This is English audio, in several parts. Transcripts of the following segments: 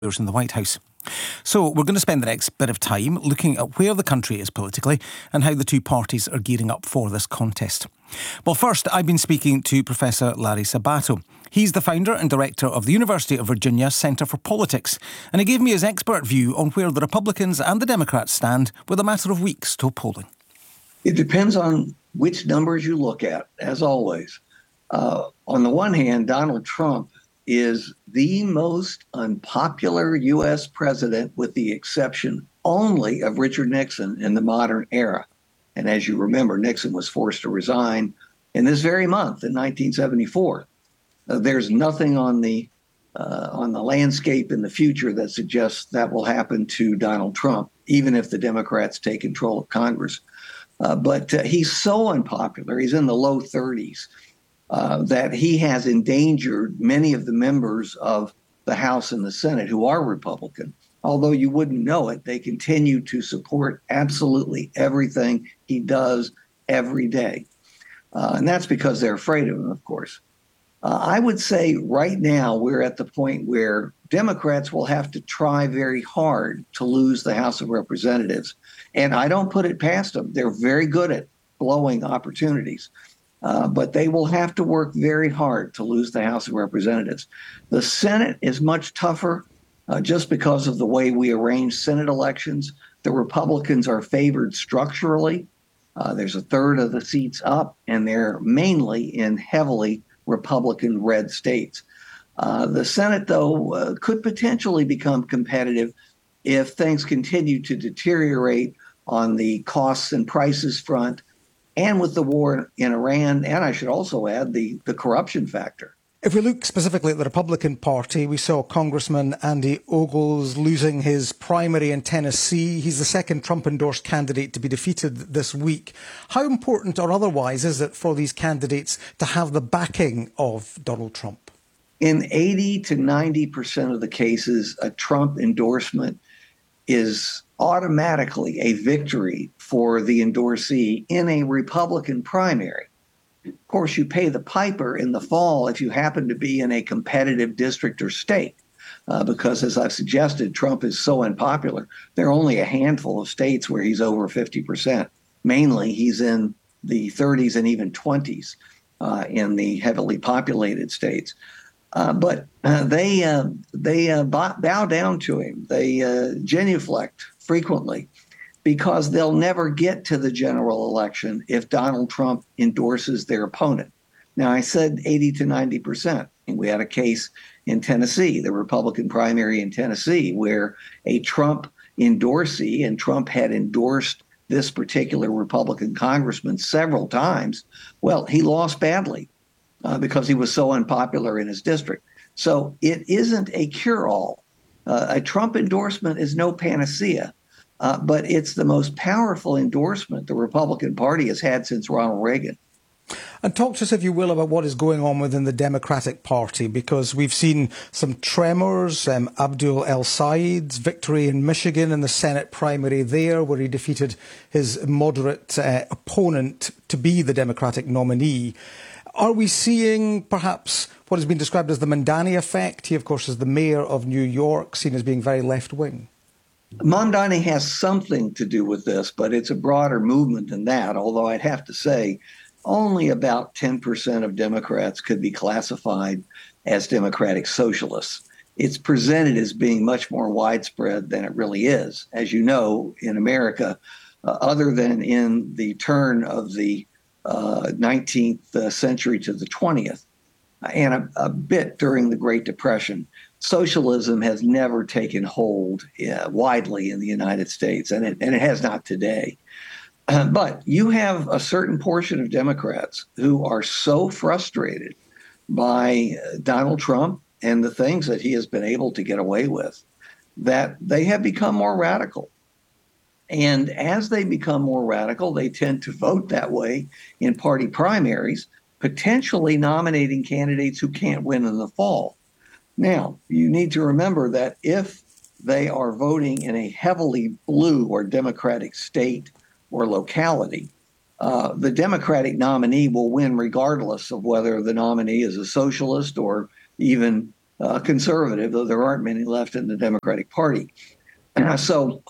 in the White House. So we're going to spend the next bit of time looking at where the country is politically and how the two parties are gearing up for this contest. Well, first, I've been speaking to Professor Larry Sabato. He's the founder and director of the University of Virginia Centre for Politics, and he gave me his expert view on where the Republicans and the Democrats stand with a matter of weeks till polling. It depends on which numbers you look at, as always. On the one hand, Donald Trump is the most unpopular U.S. president, with the exception only of Richard Nixon in the modern era. And as you remember, Nixon was forced to resign in this very month in 1974. There's nothing on the landscape in the future that suggests that will happen to Donald Trump, even if the Democrats take control of Congress. But he's so unpopular. He's in the low 30s. That he has endangered many of the members of the House and the Senate who are Republican. Although you wouldn't know it, they continue to support absolutely everything he does every day. And that's because they're afraid of him, of course. I would say right now we're at the point where Democrats will have to try very hard to lose the House of Representatives. And I don't put it past them. They're very good at blowing opportunities. But they will have to work very hard to lose the House of Representatives. The Senate is much tougher just because of the way we arrange Senate elections. The Republicans are favored structurally. There's a third of the seats up, and they're mainly in heavily Republican-red states. The Senate, though, could potentially become competitive if things continue to deteriorate on the costs and prices front, and with the war in Iran, and I should also add the corruption factor. If we look specifically at the Republican Party, we saw Congressman Andy Ogles losing his primary in Tennessee. He's the second Trump-endorsed candidate to be defeated this week. How important or otherwise is it for these candidates to have the backing of Donald Trump? In 80 to 90% of the cases, a Trump endorsement is automatically a victory for the endorsee in a Republican primary. Of course, you pay the piper in the fall if you happen to be in a competitive district or state, because as I've suggested, Trump is so unpopular. There are only a handful of states where he's over 50%. Mainly, he's in the 30s and even 20s in the heavily populated states. But they bow down to him. They genuflect frequently because they'll never get to the general election if Donald Trump endorses their opponent. Now, I said 80 to 90%. And we had a case in Tennessee, the Republican primary in Tennessee, where a Trump endorsee, and Trump had endorsed this particular Republican congressman several times, well, he lost badly. Because he was so unpopular in his district. So it isn't a cure-all. A Trump endorsement is no panacea, but it's the most powerful endorsement the Republican Party has had since Ronald Reagan. And talk to us, if you will, about what is going on within the Democratic Party, because we've seen some tremors. Abdul El-Sayed's victory in Michigan in the Senate primary there, where he defeated his moderate opponent to be the Democratic nominee. Are we seeing perhaps what has been described as the Mamdani effect? He, of course, is the mayor of New York, seen as being very left-wing. Mamdani has something to do with this, but it's a broader movement than that, although I'd have to say only about 10% of Democrats could be classified as Democratic socialists. It's presented as being much more widespread than it really is. As you know, in America, other than in the turn of the 19th century to the 20th, and a bit during the Great Depression, socialism has never taken hold widely in the United States, and it has not today. But you have a certain portion of Democrats who are so frustrated by Donald Trump and the things that he has been able to get away with that they have become more radical. And as they become more radical, they tend to vote that way in party primaries, potentially nominating candidates who can't win in the fall. Now, you need to remember that if they are voting in a heavily blue or Democratic state or locality, the Democratic nominee will win regardless of whether the nominee is a socialist or even conservative, though there aren't many left in the Democratic Party. So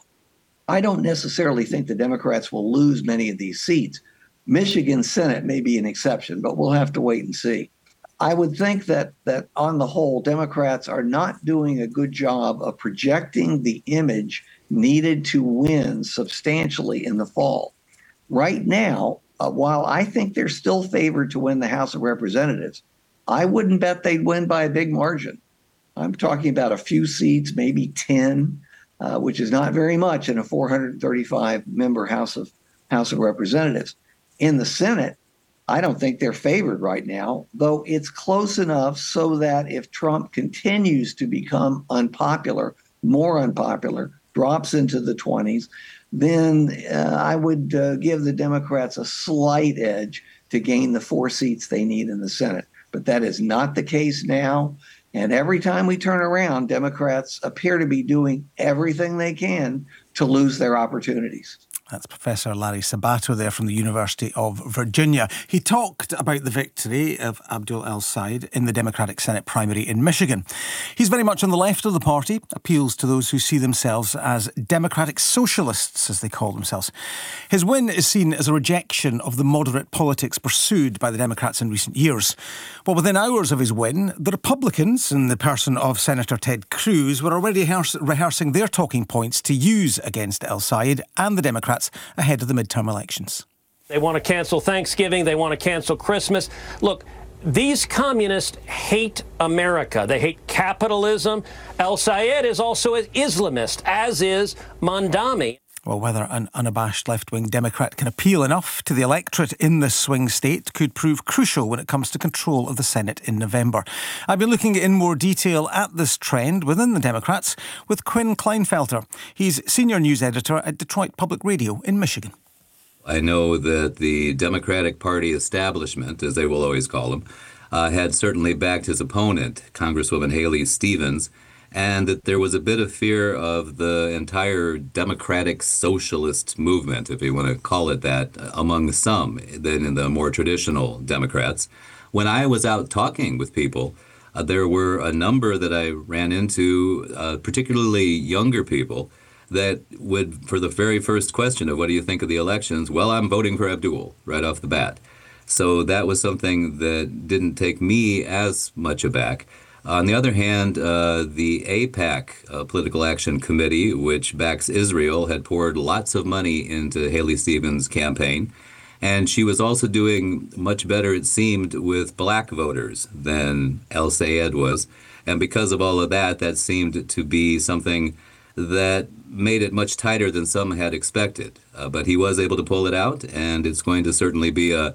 I don't necessarily think the Democrats will lose many of these seats. Michigan Senate may be an exception, but we'll have to wait and see. I would think that on the whole, Democrats are not doing a good job of projecting the image needed to win substantially in the fall. Right now, while I think they're still favored to win the House of Representatives, I wouldn't bet they'd win by a big margin. I'm talking about a few seats, maybe 10, which is not very much in a 435-member House of Representatives. In the Senate, I don't think they're favored right now, though it's close enough so that if Trump continues to become unpopular, more unpopular, drops into the 20s, then I would give the Democrats a slight edge to gain the 4 seats they need in the Senate. But that is not the case now. And every time we turn around, Democrats appear to be doing everything they can to lose their opportunities. That's Professor Larry Sabato there from the University of Virginia. He talked about the victory of Abdul El-Sayed in the Democratic Senate primary in Michigan. He's very much on the left of the party, appeals to those who see themselves as democratic socialists, as they call themselves. His win is seen as a rejection of the moderate politics pursued by the Democrats in recent years. Well, within hours of his win, the Republicans, in the person of Senator Ted Cruz, were already rehearsing their talking points to use against El-Sayed and the Democrats ahead of the midterm elections. They want to cancel Thanksgiving. They want to cancel Christmas. Look, these communists hate America. They hate capitalism. El-Sayed is also an Islamist, as is Mondami. Well, whether an unabashed left-wing Democrat can appeal enough to the electorate in this swing state could prove crucial when it comes to control of the Senate in November. I've been looking in more detail at this trend within the Democrats with Quinn Kleinfelter. He's senior news editor at Detroit Public Radio in Michigan. I know that the Democratic Party establishment, as they will always call them, had certainly backed his opponent, Congresswoman Haley Stevens, and that there was a bit of fear of the entire democratic socialist movement, if you want to call it that, among some, than in the more traditional Democrats. When I was out talking with people, there were a number that I ran into, particularly younger people, that would, for the very first question of what do you think of the elections, well, I'm voting for Abdul right off the bat. So that was something that didn't take me as much aback. On the other hand, the AIPAC Political Action Committee, which backs Israel, had poured lots of money into Haley Stevens' campaign. And she was also doing much better, it seemed, with black voters than El-Sayed was. And because of all of that, that seemed to be something that made it much tighter than some had expected. But he was able to pull it out, and it's going to certainly be a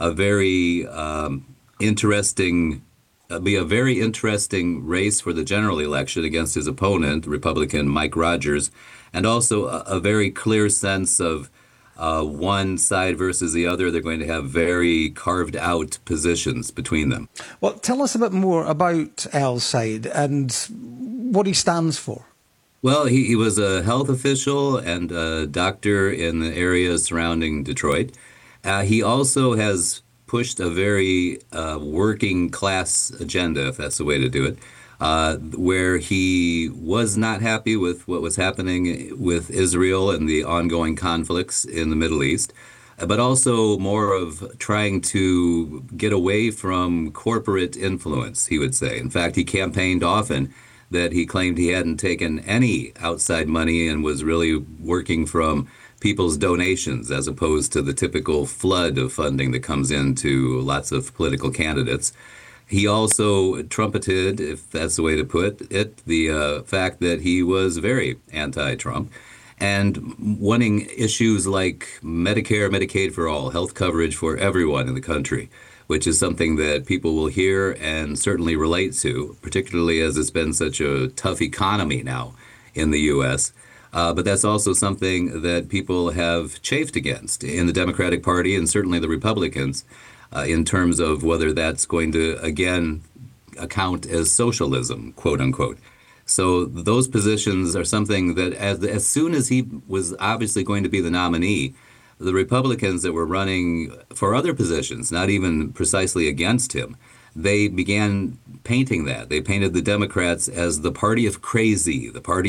very interesting race for the general election against his opponent, Republican Mike Rogers, and also a very clear sense of one side versus the other. They're going to have very carved out positions between them. Well, tell us a bit more about El-Sayed and what he stands for. Well, he was a health official and a doctor in the areas surrounding Detroit. He also has pushed a very working class agenda, if that's the way to do it, where he was not happy with what was happening with Israel and the ongoing conflicts in the Middle East, but also more of trying to get away from corporate influence, he would say. In fact, he campaigned often that he claimed he hadn't taken any outside money and was really working from people's donations as opposed to the typical flood of funding that comes into lots of political candidates. He also trumpeted, if that's the way to put it, the fact that he was very anti-Trump and wanting issues like Medicare, Medicaid for all, health coverage for everyone in the country, which is something that people will hear and certainly relate to, particularly as it's been such a tough economy now in the U.S. But that's also something that people have chafed against in the Democratic Party and certainly the Republicans in terms of whether that's going to, again, account as socialism, quote unquote. So those positions are something that as soon as he was obviously going to be the nominee, the Republicans that were running for other positions, not even precisely against him, they began painting that. They painted the Democrats as the party of crazy, the party